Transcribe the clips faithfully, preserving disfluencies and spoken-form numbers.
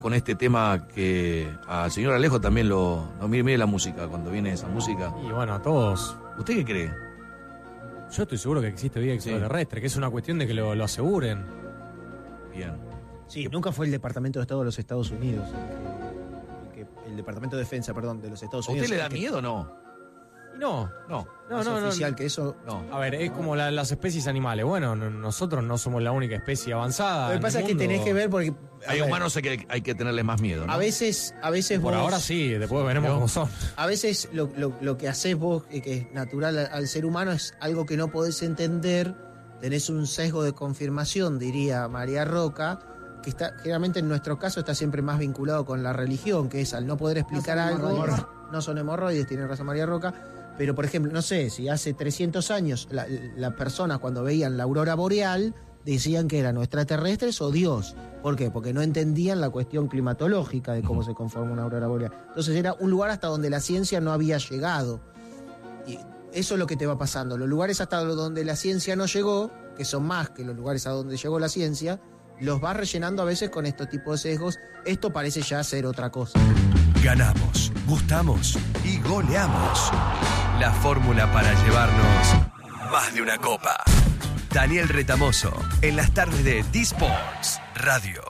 Con este tema que al señor Alejo también lo... No, mire, mire la música, cuando viene esa música. Y bueno, a todos. ¿Usted qué cree? Yo estoy seguro que existe vida extraterrestre, sí. Que es una cuestión de que lo, lo aseguren. Bien. Sí, nunca fue el Departamento de Estado de los Estados Unidos. El, que, el, que, el Departamento de Defensa, perdón, de los Estados ¿A Unidos. usted le da que, miedo o no? No, no. No, no, no. oficial no, que eso. No. A ver, es como la, las especies animales. Bueno, no, nosotros no somos la única especie avanzada. Lo que pasa es que tenés que ver porque. Hay ver, humanos que hay que tenerles más miedo, ¿no? A veces, a veces Por vos, ahora sí, después veremos ¿no? cómo son. A veces lo, lo, lo que haces vos, que es natural al, al ser humano, es algo que no podés entender. Tenés un sesgo de confirmación, diría María Roca, que está, generalmente en nuestro caso está siempre más vinculado con la religión, que es al no poder explicar no algo. No son hemorroides, tiene razón María Roca. Pero, por ejemplo, no sé, si hace trescientos años las la personas cuando veían la aurora boreal decían que eran o extraterrestres o Dios. ¿Por qué? Porque no entendían la cuestión climatológica de cómo se conforma una aurora boreal. Entonces era un lugar hasta donde la ciencia no había llegado. Y eso es lo que te va pasando. Los lugares hasta donde la ciencia no llegó, que son más que los lugares a donde llegó la ciencia, los vas rellenando a veces con estos tipos de sesgos. Esto parece ya ser otra cosa. Ganamos, gustamos y goleamos. La fórmula para llevarnos más de una copa. Daniel Retamoso, en las tardes de D-Sports Radio.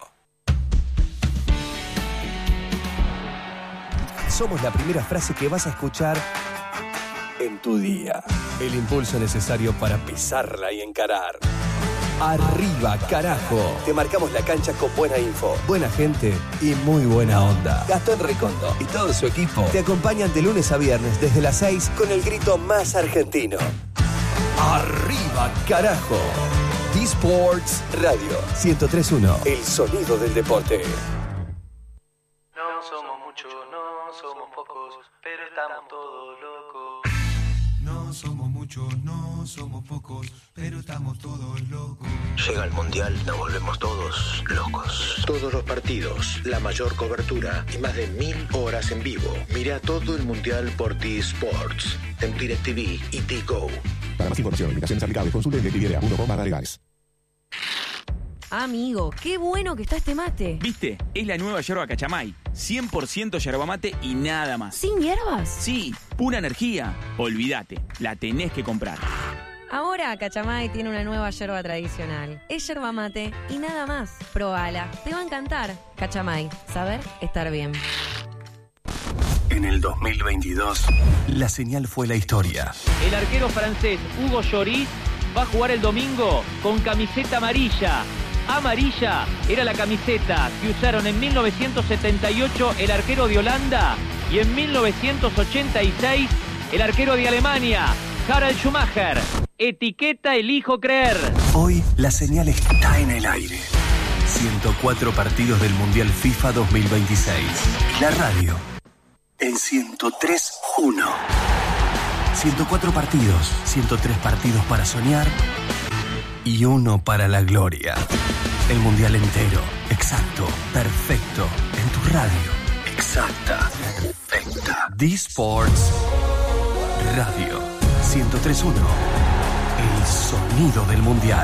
Somos la primera frase que vas a escuchar en tu día. El impulso necesario para pisarla y encarar. Arriba, carajo. Te marcamos la cancha con buena info, buena gente y muy buena onda. Gastón Recondo y todo su equipo te acompañan de lunes a viernes desde las seis con el grito más argentino. Arriba, carajo. D-Sports Radio ciento tres punto uno. El sonido del deporte. No somos muchos, no somos pocos, pero estamos todos locos. No somos muchos, no somos pocos, pero estamos todos locos. Llega el Mundial, nos volvemos todos locos. Todos los partidos, la mayor cobertura y más de mil horas en vivo. Mira todo el Mundial por D-Sports, en DirecTV y T-Go. Para más información, limitaciones aplicables, consulte en directv punto com barra legales. Amigo, qué bueno que está este mate. ¿Viste? Es la nueva yerba Cachamay. cien por ciento yerba mate y nada más. ¿Sin hierbas? Sí, pura energía. Olvídate, la tenés que comprar. Ahora Cachamay tiene una nueva yerba tradicional. Es yerba mate y nada más. Probala, te va a encantar. Cachamay, saber estar bien. En el dos mil veintidós, la señal fue la historia. El arquero francés Hugo Lloris va a jugar el domingo con camiseta amarilla. Amarilla era la camiseta que usaron en mil novecientos setenta y ocho el arquero de Holanda y en mil novecientos ochenta y seis el arquero de Alemania, Harald Schumacher. Etiqueta elijo creer. Hoy la señal está en el aire. ciento cuatro partidos del Mundial FIFA dos mil veintiséis. La radio en ciento tres punto uno. ciento cuatro partidos, ciento tres partidos para soñar y uno para la gloria. El Mundial entero, exacto, perfecto, en tu radio. Exacta, perfecta. D-Sports Radio ciento tres punto uno. El sonido del Mundial.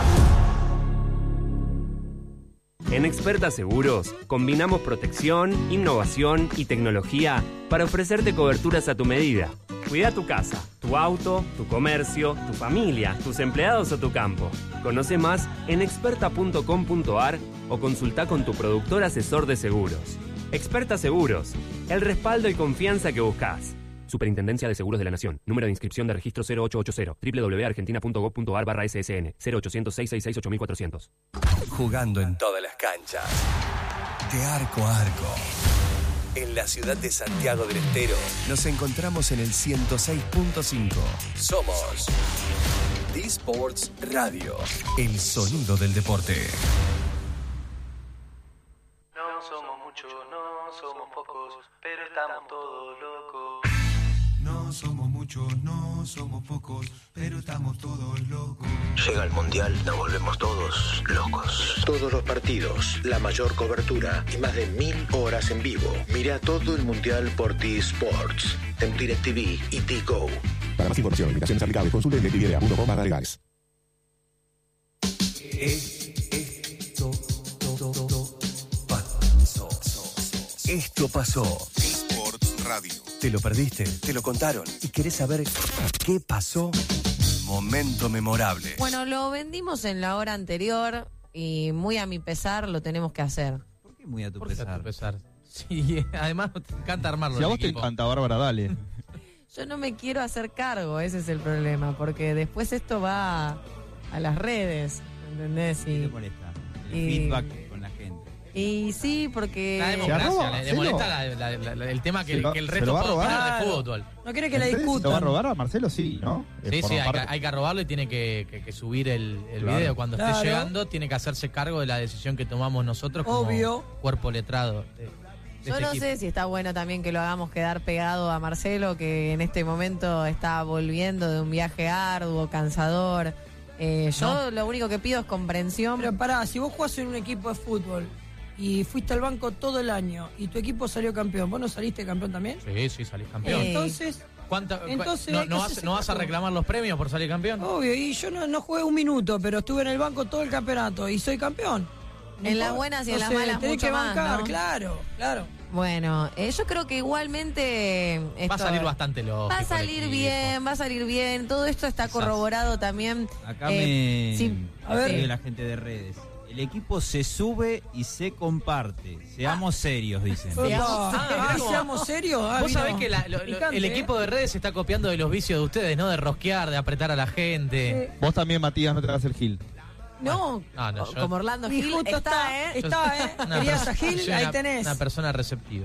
En Experta Seguros, combinamos protección, innovación y tecnología para ofrecerte coberturas a tu medida. Cuida tu casa, tu auto, tu comercio, tu familia, tus empleados o tu campo. Conoce más en experta punto com punto a r o consulta con tu productor asesor de seguros. Experta Seguros, el respaldo y confianza que buscas. Superintendencia de Seguros de la Nación. Número de inscripción de registro cero ocho ocho cero. doble u doble u doble u punto argentina punto gov punto a r barra S S N. cero ochocientos, seiscientos sesenta y seis, ocho mil cuatrocientos. Jugando en todas las canchas. De arco a arco. En la ciudad de Santiago del Estero nos encontramos en el ciento seis punto cinco. Somos D-Sports Radio. El sonido del deporte. No somos muchos, no somos pocos, pero estamos todos locos. No somos muchos, no somos pocos, pero estamos todos locos. Llega el Mundial, nos volvemos todos locos. Todos los partidos, la mayor cobertura y más de mil horas en vivo. Mira todo el Mundial por D-Sports, en DirecTV y T-Go. Para más información, limitaciones aplicables, consulte en directv punto com barra legales. Esto todo pasó. Esto pasó. Sports Radio. ¿Te lo perdiste? ¿Te lo contaron? ¿Y querés saber qué pasó? Momento memorable. Bueno, lo vendimos en la hora anterior y muy a mi pesar lo tenemos que hacer. ¿Por qué muy a tu ¿Por qué pesar? a tu pesar? Sí, además te encanta armarlo. Si a el vos te equipo. encanta, Bárbara, dale. Yo no me quiero hacer cargo, ese es el problema, porque después esto va a las redes, ¿entendés? ¿Qué Y, te molesta? El y- feedback con la gente. y sí, porque... La Se democracia, arroba, le, le se lo- molesta la- la- la- la- el tema que, se lo- que el se resto lo va a pueda robar. opinar de Claro. fútbol. No quiere que la ¿En serio? ¿Se lo va a discutan. robar a Marcelo? Sí, ¿no? Sí, Eh, sí, forma hay que, parte- hay que robarlo y tiene que, que- que subir el, el Claro. video. Cuando Claro. esté llegando, tiene que hacerse cargo de la decisión que tomamos nosotros como Obvio. cuerpo letrado. de- de Yo este no equipo. sé si está bueno también que lo hagamos quedar pegado a Marcelo, que en este momento está volviendo de un viaje arduo, cansador. Eh, yo No. lo único que pido es comprensión. Pero pará, si vos jugás en un equipo de fútbol y fuiste al banco todo el año y tu equipo salió campeón, ¿vos no saliste campeón también? Sí, sí, salís campeón. Eh, Entonces, ¿Cuánta- entonces no, hay que no vas, hacerse ¿No vas a cargo. reclamar los premios por salir campeón? obvio, y yo no, no jugué un minuto, pero estuve en el banco todo el campeonato y soy campeón. En No las importa. buenas y en las Entonces, malas tenés mucho que más, bancar, ¿no? claro, claro. Bueno, eh, yo creo que igualmente... Va a esto- salir bastante lógico. Va a el salir equipo. bien, va a salir bien. Todo esto está Quizás. corroborado también. Acá Eh, me sí, a ver. sigue la gente de redes. El equipo se sube y se comparte. Seamos serios, dicen. Opa, Seamos ah, serios. seamos serios. Ah, Vos vino sabés que la- lo- lo- picante, el ¿eh? equipo de redes se está copiando de los vicios de ustedes, ¿no? De rosquear, de apretar a la gente. Vos también, Matías, no te hagas el gil. No, Ah, no, yo- como Orlando Y Gil justo está, ¿eh? Está, ¿eh? Una Querías a per- Gil, soy ahí una- tenés. Una persona receptiva.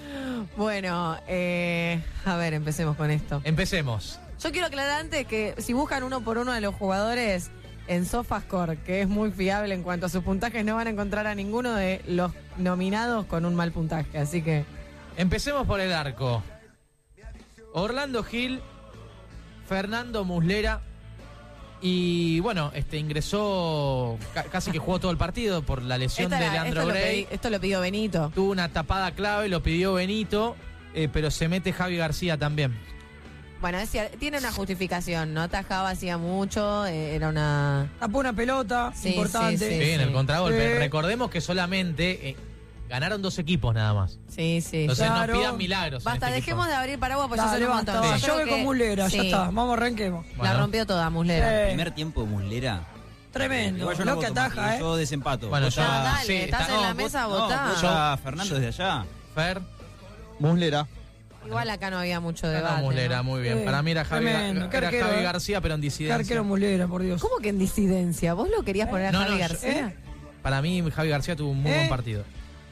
Bueno, eh, a ver, empecemos con esto. Empecemos. Yo quiero aclarar antes que si buscan uno por uno de los jugadores en SofaScore, que es muy fiable en cuanto a sus puntajes, no van a encontrar a ninguno de los nominados con un mal puntaje. Así que Empecemos por el arco. Orlando Gil, Fernando Muslera y bueno, este ingresó, ca- casi que jugó todo el partido por la lesión esta de era- Leandro esto, lo Grey. pedí- esto lo pidió Benito. Tuvo una tapada clave, lo pidió Benito, eh, pero se mete Javi García también. Bueno, es cier- tiene una justificación, ¿no? Tajaba hacía mucho, eh, era una... Tapó una pelota Sí, importante. sí, Sí, en el contragolpe. Sí. Recordemos que solamente eh, ganaron dos equipos nada más. Sí, sí. Entonces Claro. no pidan milagros. en Basta, este equipo. dejemos de abrir paraguas, pues ya Dale, son un basta, montón. basta. Yo Yo creo voy con que- Muslera, ya sí, está. Vamos, arranquemos. La Bueno. rompió toda Muslera. Sí. Primer tiempo Muslera. Tremendo. Igual yo Lo no que voto ataja, más, ¿eh? Yo desempato. Bueno, Vos ya- No, dale, sí, estás está- en la no, mesa, No, votá. vos ya Fernando desde allá. Fer, Muslera. Igual acá no había mucho debate. ganó Muslera, ¿no? muy bien. Sí, Para mí era Javi, tremendo. Qué era arquero, Javi eh. García, pero en Qué disidencia. arquero Muslera, por Dios. ¿Cómo que en disidencia? ¿Vos lo querías poner a No, Javi no, yo- García? ¿Eh? Para mí Javi García tuvo un muy ¿Eh? buen partido.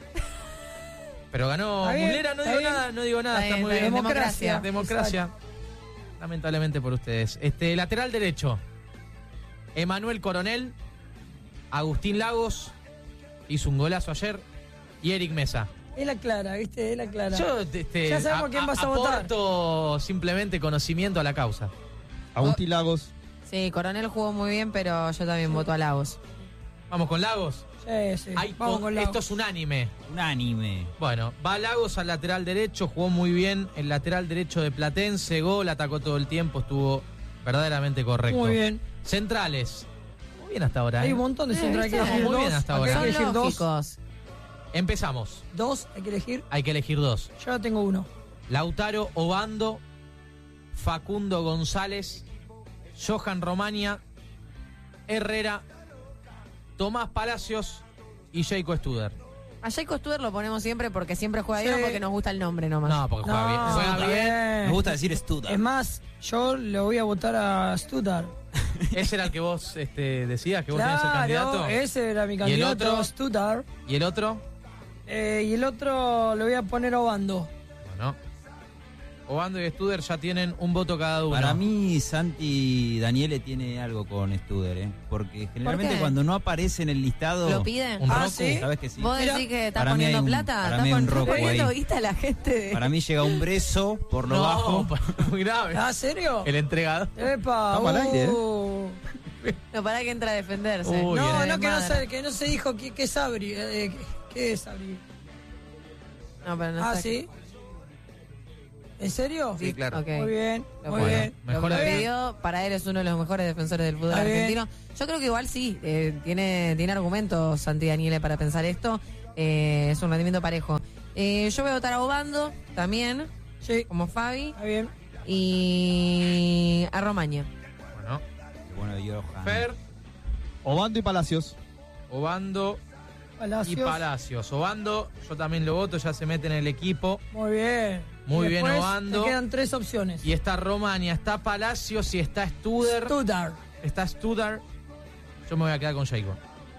Pero ganó Está bien, Muslera, no está digo bien. nada, no digo nada, Está está, bien, muy está bien. bien. Democracia. Democracia. Lamentablemente por ustedes. Este lateral derecho. Emanuel Coronel, Agustín Lagos, hizo un golazo ayer, y Eric Mesa. Es la clara, ¿viste? Es la clara. Yo este, Ya sabemos quién vas a votar. aporto simplemente conocimiento a la causa. Agustín Lagos. Sí, Coronel jugó muy bien, pero yo también voto a Lagos. Vamos con Lagos. Sí, sí. Hay Vamos con- con Lagos. esto es unánime. Unánime. Bueno, va Lagos al lateral derecho, jugó muy bien el lateral derecho de Platense, gol, atacó todo el tiempo, estuvo verdaderamente correcto. Muy bien. Centrales. Muy bien hasta ahora. Hay ¿eh? un montón de Eh, centrales. Hay que ¿viste? elegir Muy dos. bien hasta Acá ahora. Hay que Son elegir dos. lógicos. Empezamos. Dos, hay que elegir. Hay que elegir dos. Yo ya tengo uno. Lautaro Obando, Facundo González, Johan Romania, Herrera, Tomás Palacios y Jaco Studer. A Jaco Studer lo ponemos siempre porque siempre juega bien Sí. o porque nos gusta el nombre nomás. No, porque juega bien. No, Juega está bien. Me gusta decir Stuttgart. Es más, yo le voy a votar a Stuttgart. Ese era el que vos este, decías, que vos tenías el Claro, candidato. ese era mi ¿Y el candidato, otro? Stuttgart. ¿Y el otro? Eh, y el otro lo voy a poner a Obando. Bueno. Obando y Studer ya tienen un voto cada uno. Para mí, Santi Daniele tiene algo con Studer, ¿eh? Porque generalmente qué? cuando no aparece en el listado. ¿Lo pide? Un Ah, Roku. ¿sí? ¿Sabes que sí? ¿Vos Mira, decís que estás para mí poniendo hay un- plata? para ¿Estás mí hay un pon- roco poniendo ahí. guita a la gente? de- Para mí llega un brezo por lo No, bajo. muy grave. ¿Ah, serio? El entregado. Epa, Estamos al aire, ¿eh? uh. No, para que entra a defenderse. Uy, No, bien. no, que no, Madre. se, que no se dijo qué, qué es Sabri. Eh, ¿qué, qué es Sabri? No, pero no Ah, está- ¿sí? ¿En serio? Sí, claro. Ok. Muy bien, Lo muy bueno. bien. Mejor lo de- pidió, para él es uno de los mejores defensores del fútbol Está bien. argentino. Yo creo que igual sí, eh, tiene, tiene argumentos Santi Daniele para pensar esto. Eh, es un rendimiento parejo. Eh, yo voy a votar a Obando también, Sí. como Fabi. Está bien. Y a Romaña. Bueno, Bueno, Johan. Fer, Obando y Palacios. Obando Palacios. y Palacios. Obando, yo también lo voto, ya se mete en el equipo. Muy bien. Muy Y bien, después Obando. te quedan tres opciones. Y está Romaña, está Palacios y está Studer. Studar. Está Studar. Yo me voy a quedar con Jacob.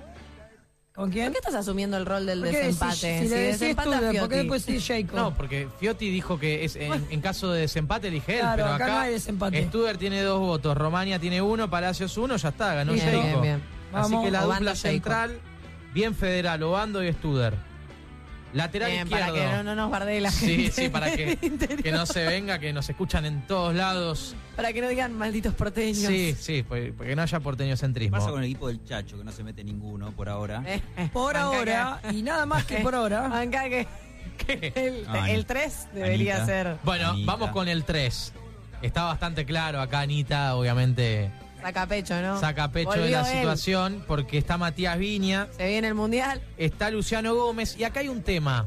¿Con ¿Por quién? qué estás asumiendo el rol del ¿Por qué decís- desempate? si le decís desempata Studar, ¿por qué Fiotti. después decís Jacob? No, porque Fiotti dijo que es en, en caso de desempate elige él, Claro, pero acá acá, no hay desempate. Studer tiene dos votos, Romaña tiene uno, Palacios uno, ya está, ganó Bien, Jacob. bien, bien. Así Vamos, que la Obando, dupla Jacob. central, bien federal, Obando y Studer. Lateral Bien, izquierdo. para que no, no nos bardee la Sí, gente. sí, para que, del interior. que no se venga, que nos escuchan en todos lados. Para que no digan malditos porteños. Sí, sí, pues, porque no haya porteñocentrismo. ¿Qué pasa con el equipo del Chacho, que no se mete ninguno por ahora? Eh, eh, Por banca ahora, y nada más que por ahora. Banca que el, Ah, el tres debería Anita. ser. Bueno, Anita. vamos con el tres. Está bastante claro acá, Anita, obviamente Saca pecho, ¿no? saca pecho de Volvió la él. situación, porque está Matías Viña, Se viene el mundial. está Luciano Gómez, y acá hay un tema.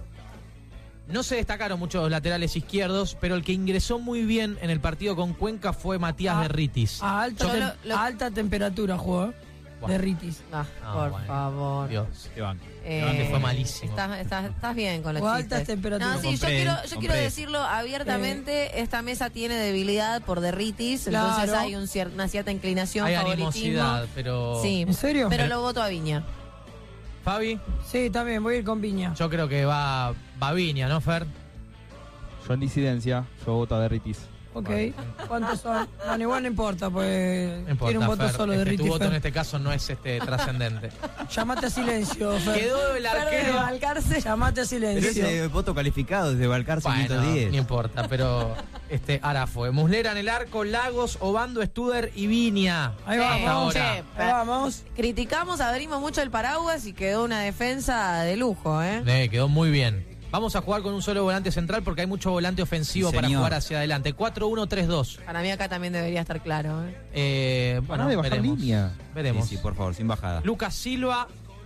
No se destacaron muchos los laterales izquierdos, pero el que ingresó muy bien en el partido con Cuenca fue Matías Ah, Berritis. A alta, Yo tem- lo- lo- a alta temperatura jugó, ¿eh? Buah. De Ritis. Ah, Ah, por bueno. favor. Dios. Qué banco. que fue malísimo. Estás, estás, estás bien con los O chistes. altas temperaturas. No, sí, yo Compré, quiero, yo quiero compré. decirlo abiertamente. Esta mesa tiene debilidad por Derritis, entonces Claro. hay un cier- una cierta inclinación, Hay favoritismo. animosidad, pero... Sí, ¿En serio? pero lo voto a Viña. Fabi, Sí, también, voy a ir con Viña. yo creo que va, va Viña, ¿no, Fer? Yo en disidencia, yo voto a Derritis. Ok. ¿Cuántos son? Bueno, igual no importa, pues No importa, tiene un voto Fer, solo es de que Ritis. tu voto en Fer. este caso no es este trascendente. Llamate a silencio, Fer. Quedó el Fer de arquero... Balcarce. Llamate a Pero silencio. ese voto calificado desde Balcarce Bueno, ciento diez. no importa, pero este ahora fue. Muslera en el arco, Lagos, Obando, Studer y Viña. Ahí Sí, vamos. ahora. che, Ahí vamos. Criticamos, abrimos mucho el paraguas y quedó una defensa de lujo, ¿eh? Eh, quedó muy bien. Vamos a jugar con un solo volante central porque hay mucho volante ofensivo Sí, para señor. jugar hacia adelante. cuatro uno tres dos. Para mí acá también debería estar claro, ¿eh? Eh, bueno, Pará de bajar veremos. línea. Veremos. Sí, sí, por favor, sin bajada. Lucas Silva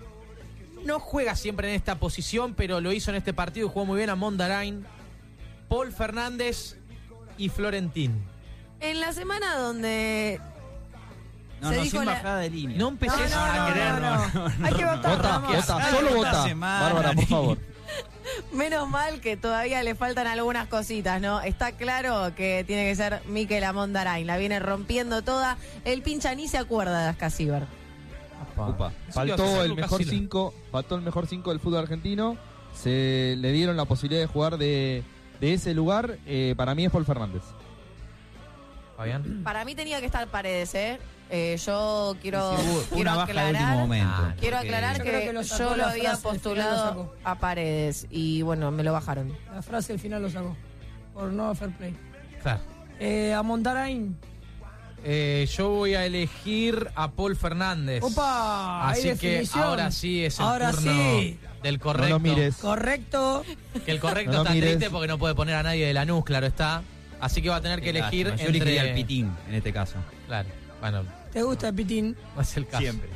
no juega siempre en esta posición, pero lo hizo en este partido y jugó muy bien a Mondarain, Paul Fernández y Florentín. En la semana donde No, se no, dijo sin la- bajada de línea. No empecés No, no, a no, querer. no, no. Hay que votar. Vota, vamos. vota, Ay, solo esta vota. semana, Bárbara, por ni- favor. menos mal que todavía le faltan algunas cositas, ¿no? Está claro que tiene que ser Mikel Amondarain. La viene rompiendo toda. El pincha ni se acuerda de Ascasíbar. Upa. Faltó el mejor cinco, faltó el mejor cinco del fútbol argentino. Se le dieron la posibilidad de jugar de, de ese lugar. Eh, para mí es Paul Fernández. Fabián. Para mí tenía que estar Paredes, ¿eh? Eh, yo quiero, Sí, hubo quiero una baja de último aclarar, momento. Ah, quiero porque- aclarar Yo que, creo que lo sacó yo lo la había frase, al final lo postulado sacó. a Paredes y bueno, me lo bajaron. La frase al final lo sacó. Por no fair play. Claro. Eh, a Mondarain. Eh, yo voy a elegir a Paul Fernández. Opa, hay Así que definición. ahora sí es el Ahora turno sí. del correcto. No lo mires. Correcto. Que el correcto No lo está mires. triste porque no puede poner a nadie de Lanús, claro está. Así que va a tener que Qué elegir lástima. Yo entre... elegiría al Pitín en este caso. Claro, bueno, ¿Te gusta el pitín? no es el caso. Siempre.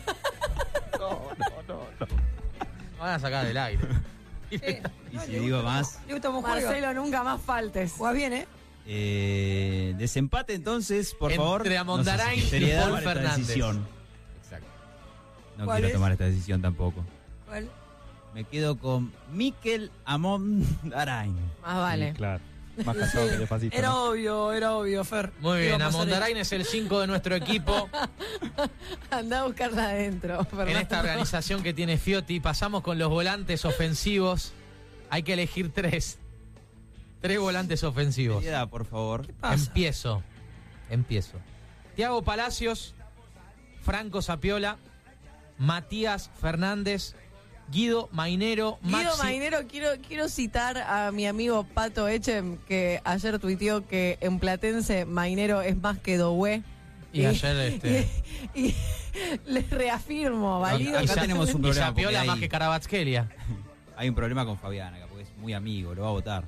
Van a sacar del aire. Y si digo más, ¿Le gusta cómo juega? Marcelo, nunca más faltes. Jugás bien, ¿eh? eh, desempate entonces, por Entre favor. Amondarain No sé si y seriedad Paul tomar esta Fernández. decisión. Exacto. No ¿Cuál quiero es? tomar esta decisión tampoco. ¿Cuál? Me quedo con Mikel Amondarain. Más vale. Sí, claro. Más cansado que despacito. Era ¿no? obvio, era obvio, Fer. Muy Iba bien, a pasar Amondarain es el cinco de nuestro equipo. Anda a buscarla adentro, En Fernando. esta organización que tiene Fiotti, pasamos con los volantes ofensivos. Hay que elegir tres. Tres volantes ofensivos. Seriedad, por favor. pasa? Empiezo. Empiezo. Tiago Palacios, Franco Sapiola, Matías Fernández, Guido Mainero, Guido Maxi... Mainero, quiero, quiero citar a mi amigo Pato Echem, que ayer tuiteó que en Platense Mainero es más que Doué. Y ayer, este... Y, y les reafirmo, valido. acá Sa- tenemos un y problema, Sapiola porque más hay- que Carabatskelia. Hay un problema con Fabián acá, porque es muy amigo, lo va a votar.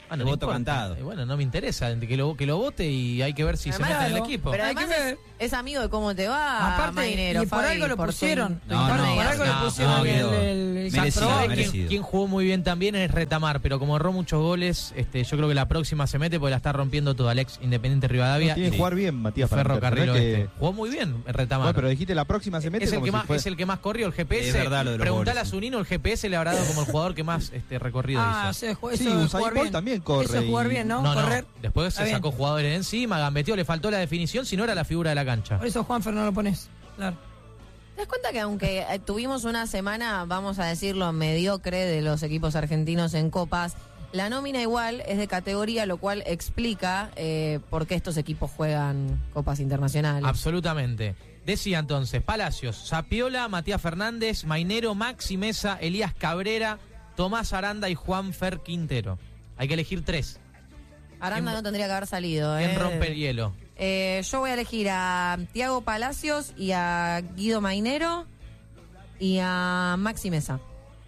Ah, El no voto importa. cantado. Eh, Bueno, no me interesa que lo, que lo vote y hay que ver si Además, se mete en el claro, equipo. Pero Hay que además es, ver. es amigo de cómo te va, Aparte, Mainero. y por Fabi, algo lo tu- pusieron. No, tu- no, tu- por algo no, le pusieron no, el, Guido. el, el Merecido, ¿Sabés merecido. quién, quién jugó muy bien también? Es Retamar, pero como erró muchos goles, este, yo creo que la próxima se mete porque la está rompiendo toda Alex Independiente Rivadavia. No, tiene que y- jugar bien, Matías. para Ferrocarril meterse, no es Oeste. que- Jugó muy bien Retamar. Bueno, pero dijiste la próxima se mete es el, como que si más, fuera- es el que más corrió, el G P S. Es verdad lo de los Preguntale goles, a Zunino, el G P S le habrá dado como el jugador que más este, recorrido Ah, hizo. eso, es ju- eso Sí, es Usain jugar Bolt bien. también corre Eso es jugar y- bien, ¿no? No, no, Correr. después Está se bien. sacó jugadores de encima, gambeteó, le faltó la definición, si no era la figura de la cancha. Por eso Juanfer no lo pones. Claro. ¿Te das cuenta que aunque eh, tuvimos una semana, vamos a decirlo, mediocre de los equipos argentinos en copas, la nómina igual es de categoría, lo cual explica eh, por qué estos equipos juegan copas internacionales? Absolutamente. Decía entonces, Palacios, Sapiola, Matías Fernández, Mainero, Maxi Mesa, Elías Cabrera, Tomás Aranda y Juanfer Quintero. Hay que elegir tres. Aranda ¿Quién- no tendría que haber salido. ¿Quién eh. rompe el hielo? Eh, yo voy a elegir a Tiago Palacios y a Guido Mainero y a Maxi Mesa.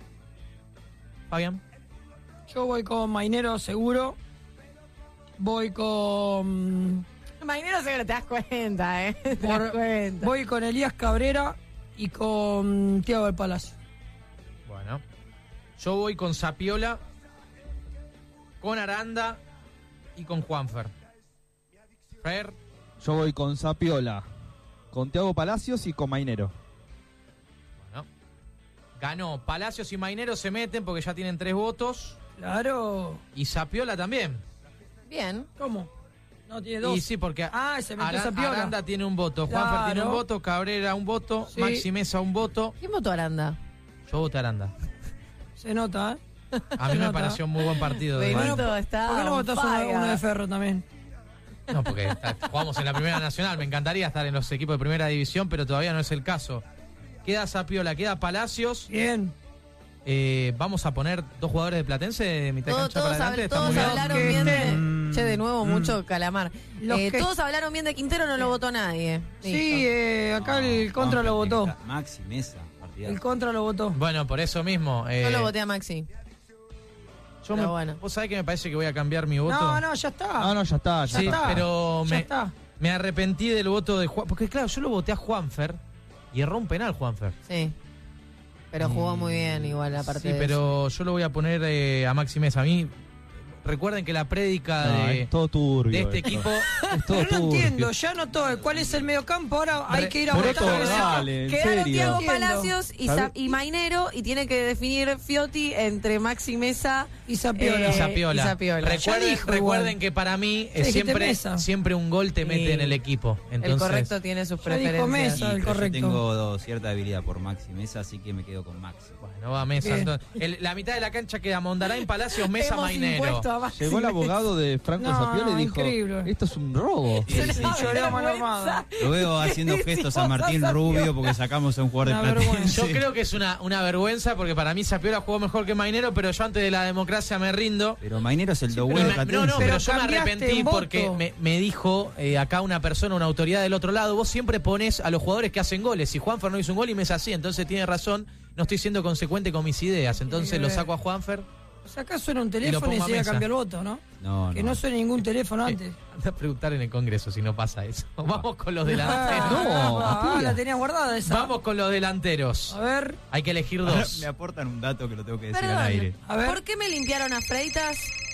Fabián. Yo voy con Mainero seguro. Voy con. Mainero seguro te das cuenta, ¿eh? Te por- das cuenta. voy con Elías Cabrera y con Tiago del Palacio. Bueno. Yo voy con Sapiola, con Aranda y con Juanfer. Fer. Yo voy con Sapiola, con Thiago Palacios y con Mainero. Bueno. Ganó. Palacios y Mainero se meten porque ya tienen tres votos. Claro. Y Sapiola también. Bien. ¿Cómo? No, tiene dos. Y sí, porque Ah, se metió Ara- Sapiola. Aranda tiene un voto, Juanfer Claro. tiene un voto, Cabrera un voto, Sí. Maxi Mesa un voto. ¿Quién votó Aranda? Yo voté Aranda. Se nota, ¿eh? A mí Se me nota. pareció un muy buen partido. de- Benito Bueno, está ¿Por qué no on votás uno, fire. uno de Ferro también? No, porque está- jugamos en la Primera Nacional. Me encantaría estar en los equipos de Primera División, pero todavía no es el caso. Queda Sapiola, queda Palacios. Bien. Eh, vamos a poner dos jugadores de Platense de mitad de Todos, cancha para todos, adelante. habl- Está todos muy bien. hablaron Que bien de... estén. Che, de nuevo, mucho calamar. Los Eh, que- todos hablaron bien de Quintero, no lo votó nadie. Sí, Listo. eh, acá el No, contra lo Juanfer, votó. tiene que estar- Maxi Mesa, partidazo. El contra lo votó. Bueno, por eso mismo. eh, Yo lo voté a Maxi. yo pero me- bueno. ¿Vos sabés que me parece que voy a cambiar mi voto? No, no, ya está. No, no, ya está, ya Sí, está. pero Ya me, está. me arrepentí del voto de Juan. Porque claro, yo lo voté a Juanfer y erró un penal Juanfer. Sí. Pero jugó muy bien igual, aparte Sí, de eso. pero yo lo voy a poner eh, a Maxi Mesa. A mí, recuerden que la prédica No, de, es todo turbio. de este esto. equipo... Es todo Pero no turbio. entiendo, ya no todo. ¿Cuál es el mediocampo? Ahora hay Re- que ir a por votar. esto, a ver si- dale, en Quedaron serio. Tiago Entiendo. Palacios y, ¿Sabe? Sa- y Mainero y tiene que definir Fiotti entre Maxi Mesa Y Sapiola. Eh, y Zapiola. y Zapiola. Recuerden, Ya dijo recuerden igual. que para mí Sí, es dijiste siempre, Mesa. siempre un gol te mete Sí. en el equipo. Entonces, el correcto tiene sus Ya dijo preferencias. Mesa. Sí, el pero yo correcto. tengo cierta debilidad por Maxi Mesa, así que me quedo con Maxi. Bueno, va Mesa. Bien. Entonces, el- la mitad de la cancha queda Mondarain, Palacios, Mesa, Hemos Mainero. impuesto a Maxi Llegó el Mesa. abogado de Franco No, Sapiola y dijo, increíble. esto es un robo. Sí, sí. Y lloré a mano armada. Lo veo haciendo gestos a Martín Rubio porque sacamos a un jugador Una de Platense. vergüenza. Yo creo que es una, una vergüenza porque para mí Sapiola jugó mejor que Mainero, pero yo antes de la democracia me rindo. Pero Mainero es el Y dobuelo de me- Platense. no, no, pero, Pero yo me cambiaste arrepentí en voto. porque me, me dijo eh, acá una persona, una autoridad del otro lado, vos siempre pones a los jugadores que hacen goles. Si Juanfer no hizo un gol y me es así, entonces tiene razón, no estoy siendo consecuente con mis ideas. Entonces que lo ver. saco a Juanfer. O sea, acá suena un lo teléfono y, pongo a se iba a Mesa. cambiar el voto, ¿no? No, Que no. no suene ningún teléfono antes. Anda a preguntar en el Congreso si no pasa eso. Vamos con los delanteros. Ah, No, ah, Matías. la tenía guardada esa. Vamos con los delanteros. A ver, Hay que elegir Ahora dos. me aportan un dato que lo tengo que decir Perdón, al aire. a ver. ¿por qué me limpiaron a Freitas?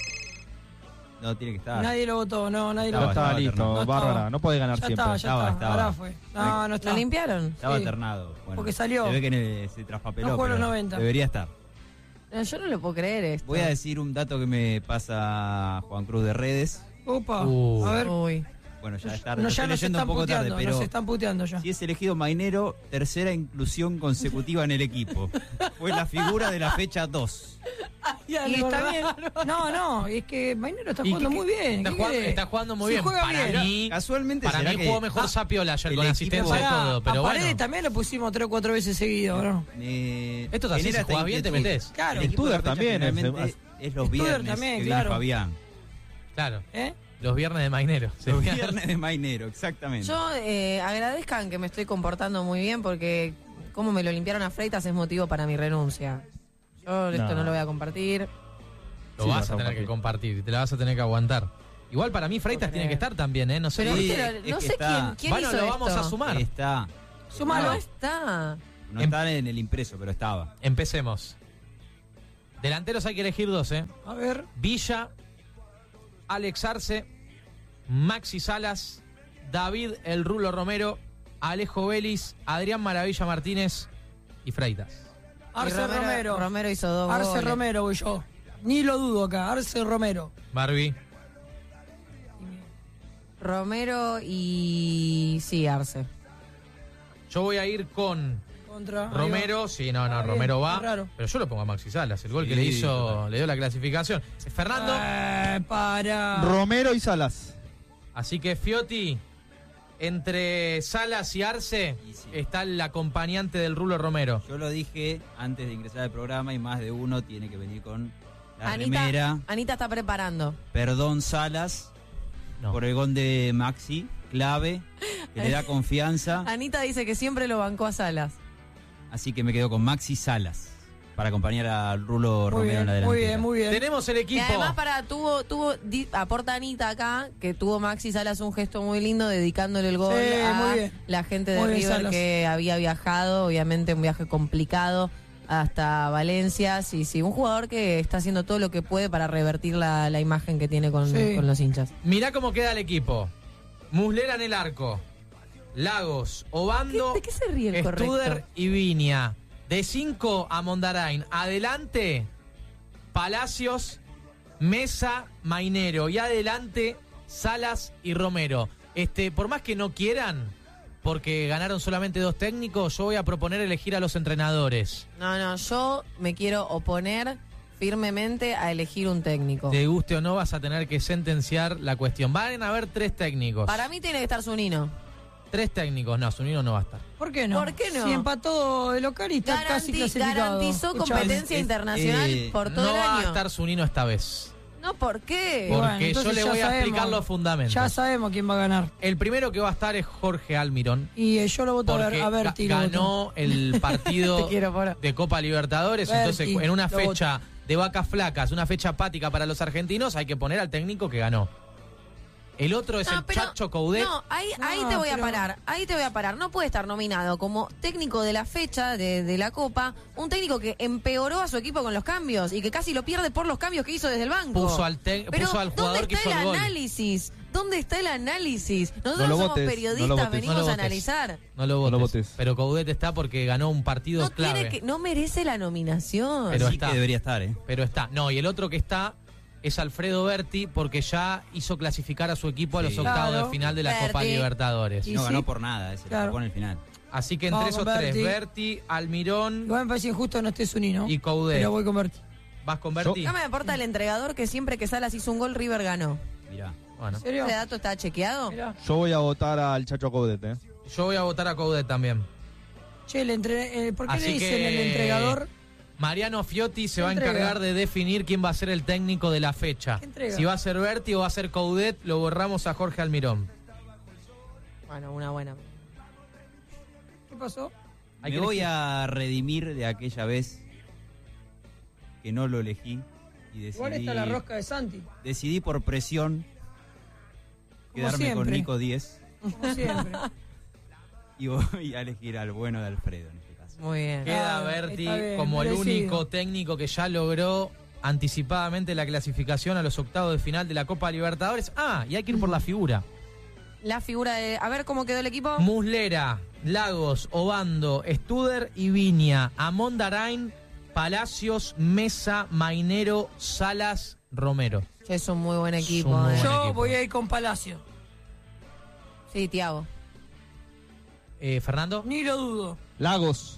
No, tiene que estar. Nadie lo votó, no, nadie No lo Estaba, votó. estaba estaba listo, alternado. No Bárbara, estaba. no puede ganar Ya siempre. estaba, ya Estaba, está. estaba. Ahora fue. No, no está. ¿Lo limpiaron? Estaba Sí. alternado. Bueno, Porque salió. Se ve que en el- se traspapeló. No jugó los pero noventa. Debería estar. No, yo no lo puedo creer esto. Voy a decir un dato que me pasa Juan Cruz de redes. Opa, Uh. a ver. Uy. Bueno, ya está. No, lo ya estoy nos leyendo un están poco tarde, puteando, pero nos están puteando ya. si es elegido Mainero, tercera inclusión consecutiva en el equipo. Fue la figura de la fecha dos. Y está bien. No, no, es que Mainero está ¿Y jugando qué- muy bien. Está ¿qué jugando, querés? está jugando muy Si bien. juega Para bien. mí, Casualmente para será mí que jugó mejor ah, Sapiola ayer el con la equipo- asistencia de Pará, todo. Pero a Paredes bueno, también lo pusimos tres o cuatro veces seguido, ¿no? eh, Esto es así, genera si esta jugás bien, te inquietud. metés. Claro. El equipo de la Studer fecha también es- generalmente es los Studer viernes también, que viene claro. Fabián. claro, ¿Eh? los viernes de Mainero. Los viernes de Mainero, exactamente. Yo eh, agradezcan que me estoy comportando muy bien porque como me lo limpiaron a Freitas es motivo para mi renuncia. Yo esto No. no lo voy a compartir. Lo Sí, vas vas a a tener que compartir. compartir y te la vas a tener que aguantar. Igual para mí Freitas tiene que estar también, ¿eh? No sé. Pero por- viste, es no que sé está. quién, quién Bueno, hizo lo vamos esto. a sumar. Está. Sumalo. No está. No está en el impreso, pero estaba. Empecemos. Delanteros hay que elegir dos, ¿eh? A ver. Villa, Alex Arce, Maxi Salas, David El Rulo Romero, Alejo Vélez, Adrián Maravilla Martínez y Freitas. Arce Y Romero- Romero. Romero hizo dos Arce goles. Romero voy yo. Ni lo dudo acá. Arce Romero. Barbie. Romero y... Sí, Arce. Yo voy a ir con Contra. ahí Romero. Sí, no, no, Ah, bien, Romero va. qué raro. Pero yo lo pongo a Maxi Salas. El gol que Sí, le hizo, total. le dio la clasificación. Fernando. va. Eh, para. Romero y Salas. Así que Fiotti, entre Salas y Arce, Y sí. está el acompañante del Rulo Romero. Yo lo dije antes de ingresar al programa y más de uno tiene que venir con la Anita, remera. Anita está preparando. Perdón, Salas, No. por el gol de Maxi, clave, que le da confianza. Anita dice que siempre lo bancó a Salas. Así que me quedo con Maxi Salas para acompañar al Rulo Muy Romero en bien, la muy delantera. bien, muy bien. Tenemos el Y equipo. además para tuvo tuvo di- aporta Anita acá que tuvo Maxi Salas un gesto muy lindo dedicándole el gol Sí, a muy bien. la gente de Muy bien, River Salas. que había viajado, obviamente un viaje complicado hasta Valencia. Sí, sí, un jugador que está haciendo todo lo que puede para revertir la, la imagen que tiene con, Sí. con los hinchas. Mirá cómo queda el equipo. Muslera en el arco. Lagos, Obando, ¿Qué- ¿De qué se ríe el Studer correcto? y Viña. De cinco a Mondarain. Adelante, Palacios, Mesa, Mainero. Y adelante, Salas y Romero. Este, por más que no quieran, porque ganaron solamente dos técnicos, yo voy a proponer elegir a los entrenadores. No, no, yo me quiero oponer firmemente a elegir un técnico. Te guste o no, vas a tener que sentenciar la cuestión. Van a haber tres técnicos. Para mí tiene que estar Zunino. Tres técnicos. No, Zunino no va a estar. ¿Por qué no? ¿Por qué no? Si empató de local y está casi Garanti- clasificado. garantizó Escuchá, competencia es- internacional eh, por todo No el va a año. estar Zunino esta vez. No, ¿por qué? Y bueno, Porque yo entonces le ya voy a sabemos. explicar los fundamentos. Ya sabemos quién va a ganar. El primero que va a estar es Jorge Almirón. Y eh, yo lo voto a ver, Porque a Berti. ga- lo voto. ganó el partido Te quiero, Poro. de Copa Libertadores. Berti, Entonces, en una lo fecha de vacas flacas, una fecha apática para los argentinos, hay que poner al técnico que ganó. El otro es No, el pero- Chacho Coudet. No, ahí, ahí No, te voy a pero- parar, ahí te voy a parar. No puede estar nominado como técnico de la fecha de, de la Copa, un técnico que empeoró a su equipo con los cambios y que casi lo pierde por los cambios que hizo desde el banco. Puso al, te- Pero, puso al jugador ¿dónde que está hizo el el gol. análisis? ¿Dónde está el análisis? Nosotros No lo somos votes, no periodistas, lo votes. venimos No lo a votes. analizar. No lo No votes. lo votes. Pero Coudet está porque ganó un partido No, clave. tiene que, no merece la nominación. Pero sí está. que debería estar, ¿eh? Pero está. No, y el otro que está es Alfredo Berti porque ya hizo clasificar a su equipo a los Sí. octavos Claro. de final de la Copa Berti. Libertadores. Y No sí. ganó por nada, ese Claro. lo pone el final. Así que entre Vamos esos con tres, Berti. Berti, Almirón Igual me parece injusto que no esté Zunino. y Coudet. Pero voy con Berti. ¿Vas con Berti? No me importa el entregador que siempre que Salas hizo un gol, River ganó. Mirá. Bueno, ¿En serio? ¿Ese dato está chequeado? Mirá. Yo voy a votar al Chacho Coudet, ¿eh? yo voy a votar a Coudet también. Che, el entre... eh, ¿por qué Así le dicen que- el entregador? Mariano Fiotti se va a entrega? encargar de definir quién va a ser el técnico de la fecha. ¿Qué entrega? Si va a ser Berti o va a ser Coudet, lo borramos a Jorge Almirón. Bueno, una buena. ¿Qué pasó? Hay Me que voy elegir. a redimir de aquella vez que no lo elegí y decidí, Igual está la rosca de Santi. decidí por presión quedarme con siempre. Nico diez Como siempre. y voy a elegir al bueno de Alfredo en este caso. Muy bien. Queda Ah, Berti está bien, como el merecido. único técnico que ya logró anticipadamente la clasificación a los octavos de final de la Copa Libertadores. Ah, y hay que ir por la figura. La figura de... A ver cómo quedó el equipo. Muslera, Lagos, Obando, Studer y Viña, Amondarain, Palacios, Mesa, Mainero, Salas, Romero. Es un muy buen equipo. Es un muy eh. buen Yo equipo. voy a ir con Palacio. Sí, Tiago. Eh, Fernando. Ni lo dudo. Lagos.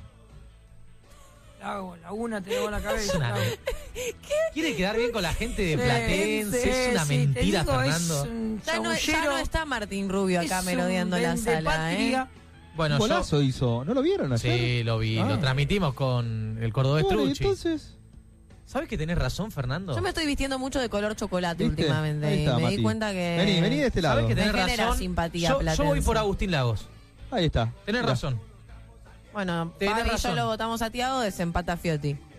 Lago, Laguna te llevo la Es cabeza. una- Lago. Quiere quedar bien con la gente de Sí, Platense. sí, es una sí, te mentira, digo, es Fernando. un Ya no, ya chamullero, no está Martín Rubio acá es un merodeando la sala, vendepatria. ¿eh? Bueno, Un yo. golazo hizo. ¿No lo vieron ayer? Sí, lo vi. Ah. Lo transmitimos con el cordobés Bueno, y Trucci. entonces... ¿Sabes que tenés razón, Fernando? Yo me estoy vistiendo mucho de color chocolate ¿Viste? últimamente. Ahí y está, me di Mati. cuenta que... Vení, vení de este lado. ¿Sabes que tenés Me genera razón? simpatía yo, yo voy platense. por Agustín Lagos. Ahí está. Tenés Mirá. razón. Bueno, Tenés Fabi y yo razón. lo votamos a Tiago, desempata Fiotti.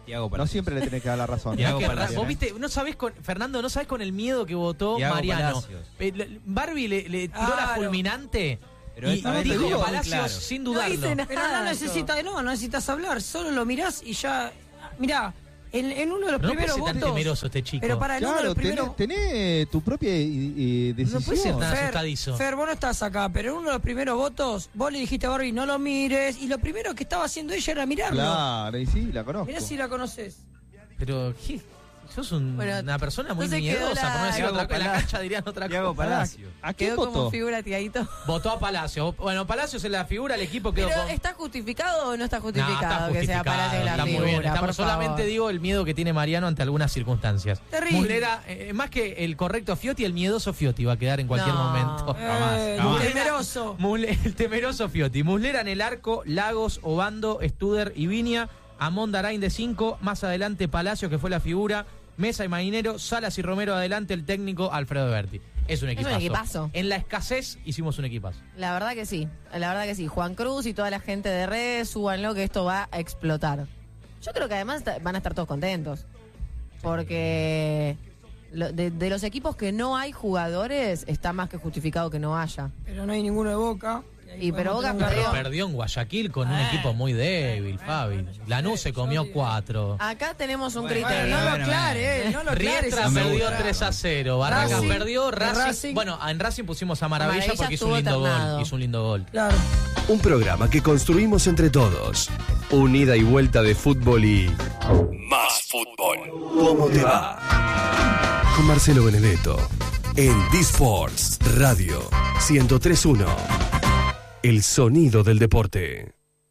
Tiago No Palacios. siempre le tenés que dar la razón. Tiago Que, Palacios. vos viste, no sabés con, Fernando, no sabés con el miedo que votó Tiago Mariano. Palacios. Eh, le- Barbie le, le tiró la Claro. fulminante Pero y esta vez dijo lo digo muy Palacios claro. sin No dudarlo. hice nada. Pero no necesitas, no, no necesitas hablar, solo lo mirás y ya. Mirá, en, en uno de los Pero no puede primeros ser tan votos. temeroso este chico. Pero para en uno de Claro, los primeros. tenés, tenés tu propia eh, eh, decisión. No puede ser tan Fer, asustadizo. Fer, vos no estás acá, pero en uno de los primeros votos, vos le dijiste a Barbie, no lo mires, y lo primero que estaba haciendo ella era mirarlo. Claro, y sí, la conozco. Mirá si la conoces. Pero, ¿qué? Sos un- Bueno, una persona muy entonces quedó miedosa, la- por no decir Tiago otra cosa. En la Palacios. cancha dirían otra Tiago cosa. Palacios. ¿A qué Quedó votó? como figura, Tiaguito. Votó a Palacios. Bueno, Palacios es la figura, el equipo quedó Pero con... ¿está justificado o no está No, justificado, está que sea justificado, Palacios la está muy figura? bien. Estamos- por solamente favor. digo el miedo que tiene Mariano ante algunas circunstancias. Terrible. Muslera, eh, más que el correcto Fiotti, el miedoso Fiotti va a quedar en cualquier No. momento. Eh, jamás. temeroso. Mule- el temeroso Fiotti. Muslera en el arco, Lagos, Obando, Studer y Viña, Amón Darain de cinco, más adelante Palacios, que fue la figura, Mesa y Marinero, Salas y Romero adelante, el técnico Alfredo Berti. Es un Es un equipazo. equipazo. En la escasez hicimos un equipazo. La verdad que sí, la verdad que sí. Juan Cruz y toda la gente de redes, súbanlo que esto va a explotar. Yo creo que además ta- van a estar todos contentos. Porque lo- de, de los equipos que no hay jugadores, está más que justificado que no haya. Pero no hay ninguno de Boca. Y pero Boca Podemos tener un perdió. garrón. Perdió en Guayaquil con un equipo muy débil, Fabi. Lanús se comió cuatro. Acá tenemos un Bueno, criterio. no lo bueno, aclare, eh, no lo aclare. Riestra si se perdió gusta. tres a cero. Barracas Racing, perdió. Racing, Racing. Bueno, en Racing pusimos a Maravilla, Maravilla porque hizo un estuvo lindo ternado. gol. Hizo un lindo gol. Claro. Un programa que construimos entre todos. Un ida y vuelta de fútbol y... Más fútbol. ¿Cómo te va? Con Marcelo Benedetto. En D-Sports Radio ciento tres punto uno. El sonido del deporte.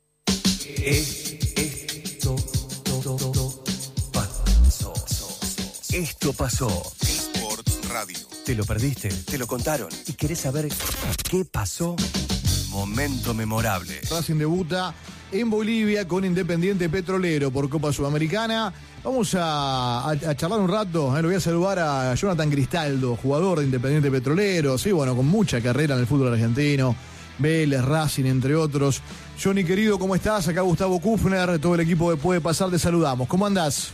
Esto pasó. Esto pasó. Sports Radio. ¿Te lo perdiste? ¿Te lo contaron? ¿Y querés saber qué pasó? Momento memorable. Racing debuta en Bolivia con Independiente Petrolero por Copa Sudamericana. Vamos a, a- a charlar un rato. eh, Lo voy a saludar a Jonathan Cristaldo, jugador de Independiente Petrolero. Sí, bueno, con mucha carrera en el fútbol argentino. Vélez, Racing, entre otros. Johnny, querido, ¿cómo estás? Acá Gustavo Kufner, todo el equipo de Puede Pasar, te saludamos. ¿Cómo andás?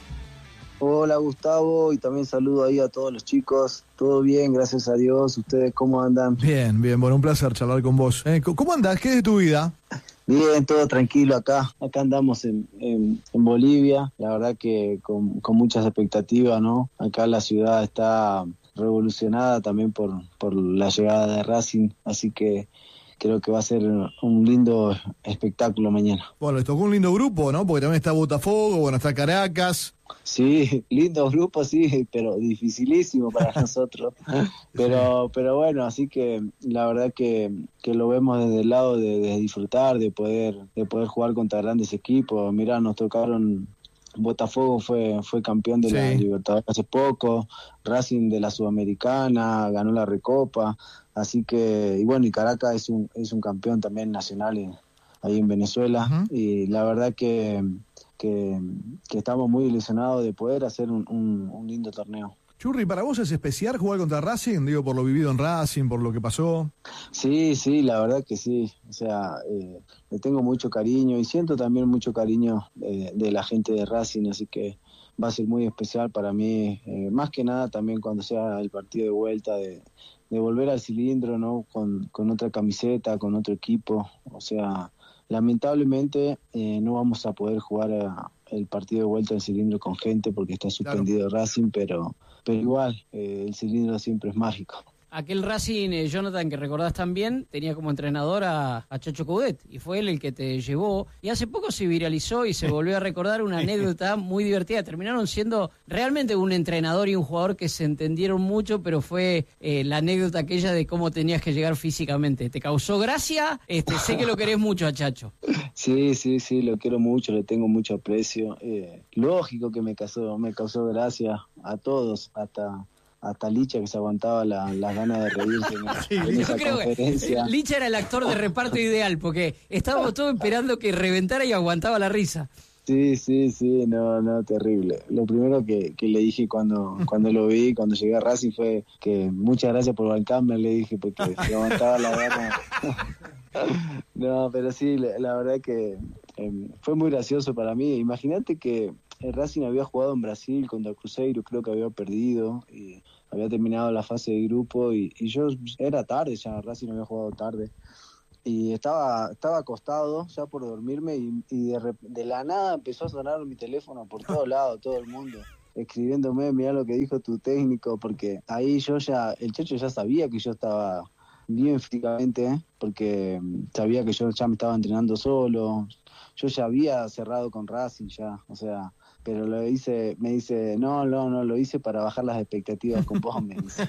Hola Gustavo, y también saludo ahí a todos los chicos. Todo bien, gracias a Dios. ¿Ustedes cómo andan? Bien, bien, bueno, un placer charlar con vos. Eh, ¿Cómo andás? ¿Qué es de tu vida? Bien, todo tranquilo acá. Acá andamos en, en, en Bolivia. La verdad que con, con muchas expectativas, ¿no? Acá la ciudad está revolucionada también por, por la llegada de Racing. Así que creo que va a ser un lindo espectáculo mañana. Bueno, les tocó un lindo grupo, ¿no? Porque también está Botafogo, bueno, está Caracas. Sí, lindo grupo, sí, pero dificilísimo para nosotros. Pero pero bueno, así que la verdad que, que lo vemos desde el lado de, de disfrutar, de poder de poder jugar contra grandes equipos. Mirá, nos tocaron, Botafogo fue fue campeón de la Sí. Libertadores hace poco, Racing de la Sudamericana, ganó la Recopa, así que, y bueno, y Caracas es un es un campeón también nacional en- ahí en Venezuela, y la verdad que Que, que estamos muy ilusionados de poder hacer un, un, un lindo torneo. Churri, ¿para vos es especial jugar contra Racing? Digo, por lo vivido en Racing, por lo que pasó. Sí, sí, la verdad que sí. O sea, eh, le tengo mucho cariño y siento también mucho cariño eh, de la gente de Racing, así que va a ser muy especial para mí. Eh, más que nada también cuando sea el partido de vuelta, de, de volver al cilindro, ¿no? Con, con otra camiseta, con otro equipo. O sea, lamentablemente eh, no vamos a poder jugar a, el partido de vuelta del cilindro con gente porque está suspendido Racing, pero, pero igual, eh, el cilindro siempre es mágico. Aquel Racing, eh, Jonathan, que recordás también, tenía como entrenador a, a Chacho Coudet, y fue él el que te llevó. Y hace poco se viralizó y se volvió a recordar una anécdota muy divertida. Terminaron siendo realmente un entrenador y un jugador que se entendieron mucho, pero fue eh, la anécdota aquella de cómo tenías que llegar físicamente. ¿Te causó gracia? Este, sé que lo querés mucho a Chacho. Sí, sí, sí, lo quiero mucho, le tengo mucho aprecio. Eh, lógico que me causó, me causó gracia a todos, hasta... hasta Licha, que se aguantaba la- las ganas de reírse en, en esa Yo creo que conferencia. eh, Licha era el actor de reparto ideal, porque estábamos todos esperando que reventara y aguantaba la risa. Sí, sí, sí, no, no, terrible. Lo primero que, que le dije cuando, cuando lo vi, cuando llegué a Racing, fue que muchas gracias por bancarme, le dije, porque se aguantaba la gana. No, pero sí, la, la verdad que eh, fue muy gracioso para mí. Imagínate que el Racing había jugado en Brasil contra Cruzeiro, creo que había perdido y había terminado la fase de grupo y, y yo era tarde ya, Racing había jugado tarde y estaba estaba acostado ya por dormirme y, y de, de la nada empezó a sonar mi teléfono por todos lados, todo el mundo escribiéndome, mirá lo que dijo tu técnico, porque ahí yo ya, el Chacho ya sabía que yo estaba bien físicamente, ¿eh? Porque sabía que yo ya me estaba entrenando solo, yo ya había cerrado con Racing ya, o sea, pero lo hice, me dice, no, no, no, lo hice para bajar las expectativas con vos, me dice.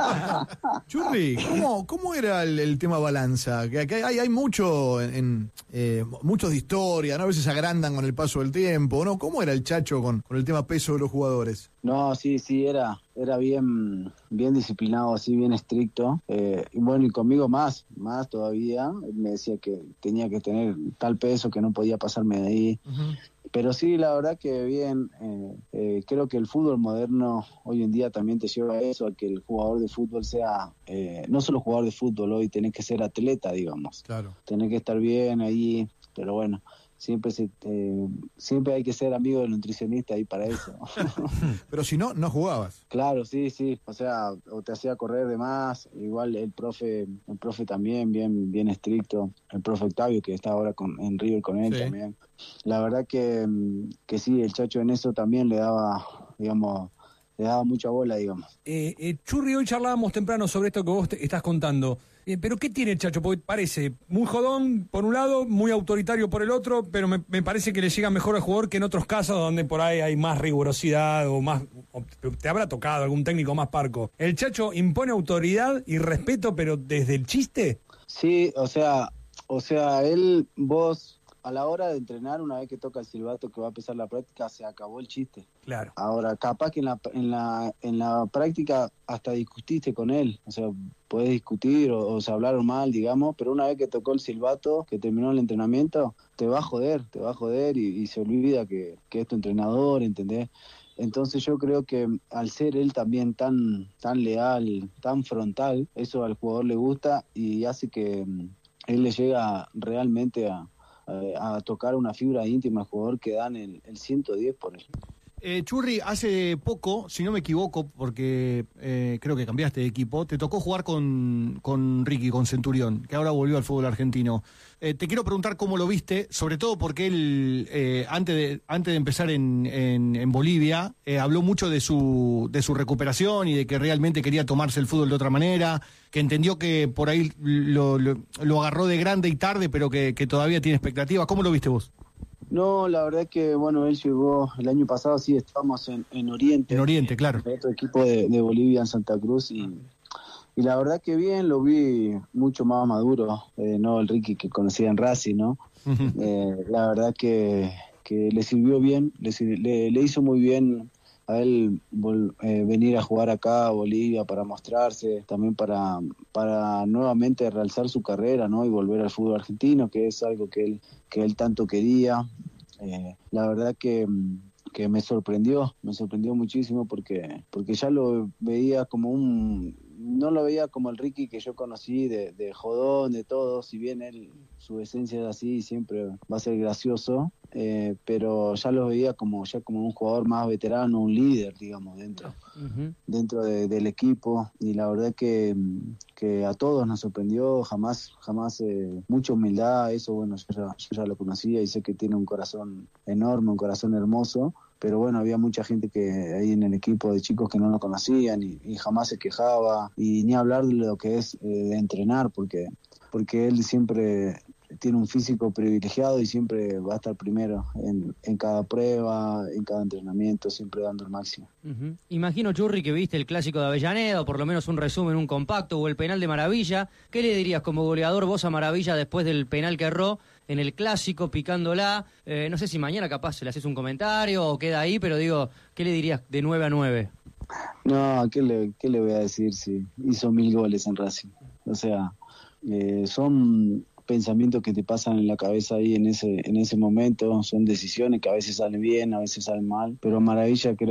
Churri, ¿cómo, cómo era el, el tema balanza? Que acá hay, hay mucho, en, en, eh, muchos de historia, ¿no? A veces se agrandan con el paso del tiempo, ¿no? ¿Cómo era el Chacho con, con el tema peso de los jugadores? No, sí, sí, era era bien bien disciplinado, así, bien estricto. Eh, y bueno, y conmigo más, más todavía. Él me decía que tenía que tener tal peso, que no podía pasarme de ahí. Uh-huh. Pero sí, la verdad que bien. Eh, eh, creo que el fútbol moderno hoy en día también te lleva a eso, a que el jugador de fútbol sea, eh, no solo jugador de fútbol, hoy tenés que ser atleta, digamos. Claro. Tenés que estar bien ahí, pero bueno. Siempre se, eh, siempre hay que ser amigo del nutricionista ahí para eso. Pero si no, no jugabas. Claro, sí, sí. O sea, o te hacía correr de más. Igual el profe, el profe también, bien, bien estricto. El profe Octavio, que está ahora con, en River con él sí. También. La verdad que, que sí, el Chacho en eso también le daba, digamos, le daba mucha bola, digamos. Eh, eh, Churri, hoy charlábamos temprano sobre esto que vos te estás contando. Eh, ¿Pero qué tiene el Chacho? Porque parece muy jodón por un lado, muy autoritario por el otro, pero me, me parece que le llega mejor al jugador que en otros casos donde por ahí hay más rigurosidad o más... O te habrá tocado algún técnico más parco. ¿El Chacho impone autoridad y respeto, pero desde el chiste? Sí, o sea, o sea, él, vos... A la hora de entrenar, una vez que toca el silbato que va a empezar la práctica, se acabó el chiste. Claro. Ahora, capaz que en la en la en la práctica hasta discutiste con él, o sea, podés discutir o, o se hablaron mal, digamos, pero una vez que tocó el silbato, que terminó el entrenamiento, te va a joder, te va a joder y, y se olvida que, que es tu entrenador, ¿entendés? Entonces yo creo que al ser él también tan tan leal, tan frontal, eso al jugador le gusta y hace que él le llega realmente a a tocar una fibra íntima al jugador que dan el, el ciento diez por él. Eh, Churri, hace poco, si no me equivoco, porque eh, creo que cambiaste de equipo, te tocó jugar con, con Ricky, con Centurión, que ahora volvió al fútbol argentino. Eh, te quiero preguntar cómo lo viste, sobre todo porque él, eh, antes de antes de empezar en, en, en Bolivia, eh, habló mucho de su de su recuperación y de que realmente quería tomarse el fútbol de otra manera, que entendió que por ahí lo, lo, lo agarró de grande y tarde, pero que, que todavía tiene expectativas. ¿Cómo lo viste vos? No, la verdad que, bueno, él llegó el año pasado, sí, estábamos en, en Oriente. En Oriente, claro. En otro equipo de, de Bolivia, en Santa Cruz, y, y la verdad que bien, lo vi mucho más maduro, eh, no el Ricky que conocía en Racing, ¿no? Uh-huh. eh, la verdad que, que le sirvió bien, le, le, le hizo muy bien a él vol, eh, venir a jugar acá a Bolivia para mostrarse, también para, para nuevamente realzar su carrera, ¿no? Y volver al fútbol argentino, que es algo que él, que él tanto quería. Eh, la verdad que, que me sorprendió, me sorprendió muchísimo porque, porque ya lo veía como un, no lo veía como el Ricky que yo conocí de, de jodón, de todo, si bien él, su esencia es así, siempre va a ser gracioso, eh, pero ya lo veía como, ya como un jugador más veterano, un líder, digamos, dentro, uh-huh. dentro de, del equipo, y la verdad que, que a todos nos sorprendió, jamás, jamás, eh, mucha humildad, eso bueno, yo ya, yo ya lo conocía y sé que tiene un corazón enorme, un corazón hermoso, pero bueno, había mucha gente que ahí en el equipo de chicos que no lo conocían y, y jamás se quejaba, y ni hablar de lo que es eh, de entrenar, porque, porque él siempre tiene un físico privilegiado y siempre va a estar primero en, en cada prueba, en cada entrenamiento, siempre dando el máximo. Uh-huh. Imagino, Churri, que viste el clásico de Avellaneda, o por lo menos un resumen, un compacto, o el penal de Maravilla. ¿Qué le dirías como goleador vos a Maravilla después del penal que erró en el clásico, picándola? Eh, no sé si mañana capaz le haces un comentario o queda ahí, pero digo, ¿qué le dirías de nueve a nueve? No, ¿qué le, qué le voy a decir si hizo mil goles en Racing? O sea, eh, son pensamientos que te pasan en la cabeza ahí en ese en ese momento, son decisiones que a veces salen bien, a veces salen mal, pero Maravilla creo